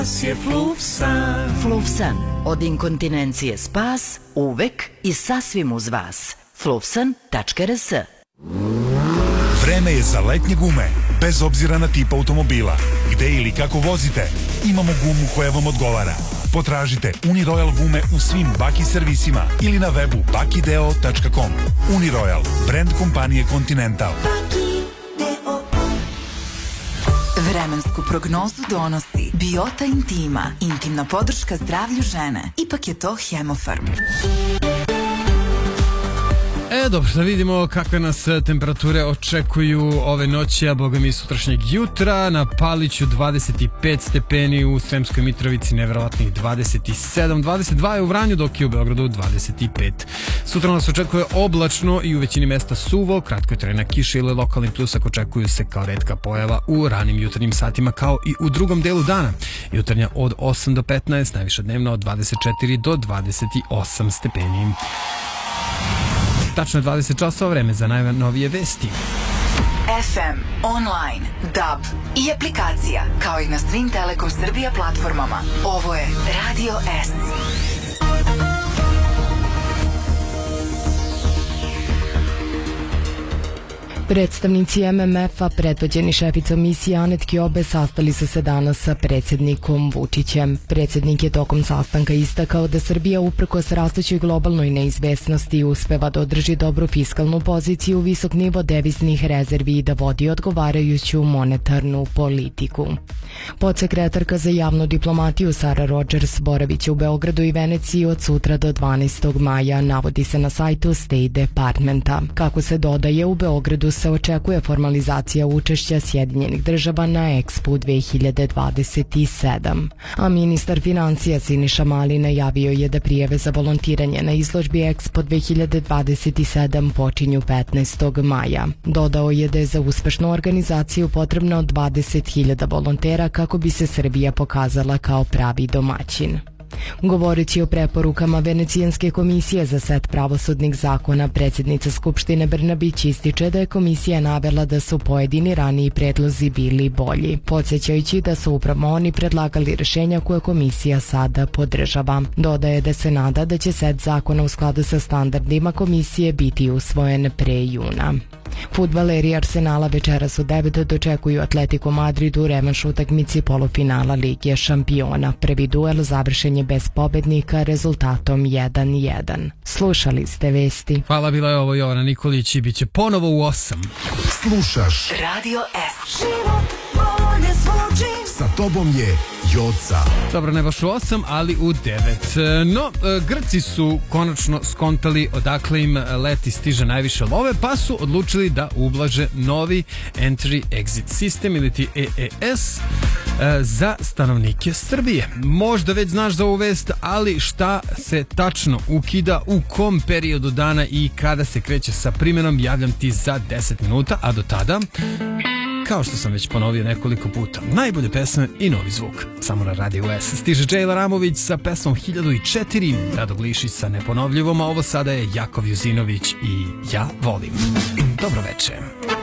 je Flufsan. Flufsan, od inkontinencije spas, uvek i sasvim uz vas. Flufsan.rs. Vreme je za letnje gume, bez obzira na tip automobila. Gde ili kako vozite, imamo gumu koja vam odgovara. Potražite Uniroyal gume u svim Baki servisima ili na webu bakideo.com. Uniroyal, brand kompanije Continental. Vremensku prognozu donosi Biota Intima, intimna podrška zdravlju žene. Ipak je to Hemofarm. Dobro, da vidimo kakve nas temperature očekuju ove noći, a boga mi sutrašnjeg jutra. Na Paliću 25 stepeni, u Sremskoj Mitrovici neverovatnih 27, 22 je u Vranju, dok je u Beogradu 25. Sutra nas očekuje oblačno i u većini mesta suvo, kratkotrajna kiša ili lokalni pljusak očekuju se kao retka pojava u ranim jutarnjim satima, kao i u drugom delu dana. Jutarnja od 8 do 15, najviša dnevna od 24 do 28 stepeni. Tačno je 20 časova, vreme za najnovije vesti. FM, online, DAB i aplikacija, kao i na svim Telekom Srbija platformama. Ovo je Radio S. Predstavnici MMF-a, predvođeni šeficom misije Anet Kjobe, sastali su se danas sa predsjednikom Vučićem. Predsjednik je tokom sastanka istakao da Srbija uprkos rastućoj globalnoj neizvesnosti uspeva da održi dobru fiskalnu poziciju, visok nivo deviznih rezervi i da vodi odgovarajuću monetarnu politiku. Podsekretarka za javnu diplomatiju Sara Rogers boraviće u Beogradu i Veneciji od sutra do 12. maja, navodi se na sajtu State Departmenta. Kako se dodaje, u Beogradu se očekuje formalizacija učešća Sjedinjenih država na Expo 2027. A ministar financija Siniša Mali najavio je da prijave za volontiranje na izložbi Expo 2027 počinju 15. maja. Dodao je da je za uspešnu organizaciju potrebno 20.000 volontera kako bi se Srbija pokazala kao pravi domaćin. Govoreći o preporukama Venecijanske komisije za set pravosudnih zakona, predsjednica Skupštine Brnabić ističe da je komisija navela da su pojedini raniji predlozi bili bolji, podsjećajući da su upravo oni predlagali rješenja koje komisija sada podržava. Dodaje da se nada da će set zakona u skladu sa standardima komisije biti usvojen pre juna. Fudbaleri Arsenala večeras u 9 dočekuju Atletico Madrid u revanš utakmici polufinala Lige šampiona. Prvi duel završen je bez pobednika rezultatom 1-1. Slušali ste vesti. Hvala, bila je ovo Jovana Nikolić i bit će ponovo u 8. Slušaš Radio S. Sa tobom je Joca. Dobro, ne baš u 8, ali u 9. No, Grci su konačno skontali odakle im leti stiže najviše love, pa su odlučili da ublaže novi Entry-Exit System ili ti EES za stanovnike Srbije. Možda već znaš za ovu vest, ali šta se tačno ukida, u kom periodu dana i kada se kreće sa primjenom, javljam ti za 10 minuta, a do tada, kao što sam već ponovio nekoliko puta, najbolje pesme i novi zvuk. Samo na Radio S. Stiže Džejla Ramović sa pesmom 1004, Rado Glišić sa Neponovljivom, a ovo sada je Jakov Juzinović i Ja volim. Dobro večer.